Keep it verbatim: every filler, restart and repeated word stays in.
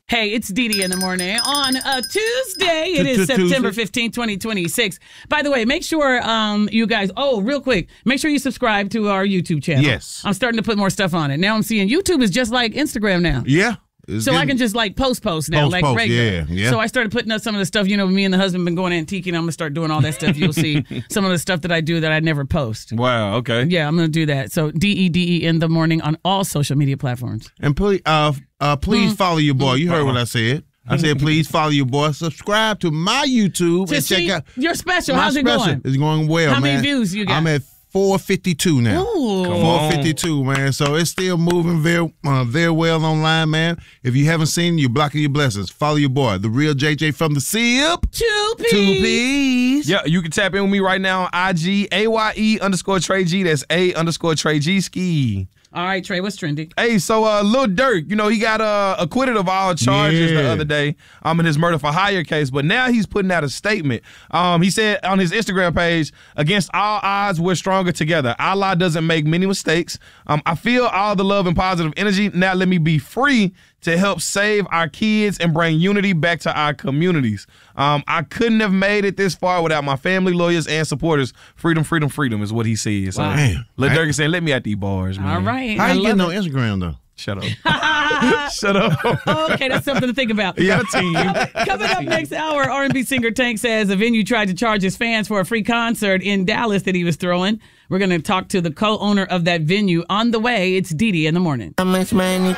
Hey, it's Dee Dee in the morning on a Tuesday. It is September fifteenth, twenty twenty-six. By the way, make sure um, you guys, oh, real quick, make sure you subscribe to our YouTube channel. Yes. I'm starting to put more stuff on it. Now I'm seeing YouTube is just like Instagram now. Yeah. So I can just like post post now, post, like post, regular. Yeah, yeah. So I started putting up some of the stuff, you know, me and the husband been going antiquing. I'm going to start doing all that stuff. You'll see some of the stuff that I do that I never post. Wow, okay. Yeah, I'm going to do that. So D E D E in the morning on all social media platforms. And please, uh, uh, please Mm. follow your boy. You heard what I said. I said, please follow your boy. Subscribe to my YouTube To and see check out your special. my How's it special. going? It's going well, How man. many views you got? I'm at four fifty-two now. Ooh. Come four on. fifty-two, man. So it's still moving very, uh, very well online, man. If you haven't seen it, you're blocking your blessings. Follow your boy, the real J J from the S I P. Two P. Two P's. Yeah, you can tap in with me right now on I G, A Y E underscore Trey G. That's A underscore Trey G ski. All right, Trey, what's trending? Hey, so uh, Lil Durk, you know, he got uh, acquitted of all charges Yeah. the other day um, in his murder for hire case, but now he's putting out a statement. Um, he said on his Instagram page, against all odds, we're stronger together. Allah doesn't make many mistakes. Um, I feel all the love and positive energy. Now let me be free to help save our kids and bring unity back to our communities. Um, I couldn't have made it this far without my family, lawyers, and supporters. Freedom, freedom, freedom is what he says. So, Wow. Damn. Lil Durk is saying, let me at these bars, man. All right. How I you love getting on it. Instagram, though? Shut up. Shut up. Okay, that's something to think about. You got a team. Coming up next hour, R and B singer Tank says a venue tried to charge his fans for a free concert in Dallas that he was throwing. We're going to talk to the co-owner of that venue on the way. It's Dee Dee in the morning.